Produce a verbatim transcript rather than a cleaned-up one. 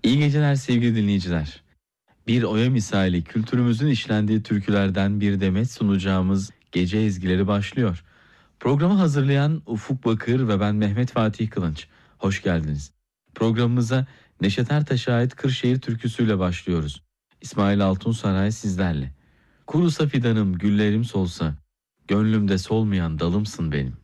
İyi geceler sevgili dinleyiciler. Bir oya misali kültürümüzün işlendiği türkülerden bir demet sunacağımız gece ezgileri başlıyor. Programı hazırlayan Ufuk Bakır ve ben Mehmet Fatih Kılınç. Hoş geldiniz. Programımıza Neşet Ertaş'a ait Kırşehir türküsüyle başlıyoruz. İsmail Altunsaray sizlerle. Kurusa fidanım, güllerim solsa, gönlümde solmayan dalımsın benim.